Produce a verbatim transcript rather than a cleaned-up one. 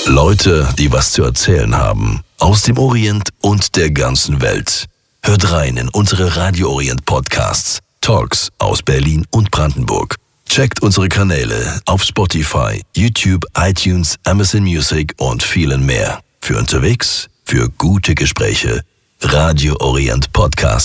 Leute, die was zu erzählen haben. Aus dem Orient und der ganzen Welt. Hört rein in unsere Radio Orient Podcasts. Talks aus Berlin und Brandenburg. Checkt unsere Kanäle auf Spotify, YouTube, iTunes, Amazon Music und vielen mehr. Für unterwegs, für gute Gespräche. Radio Orient Podcast.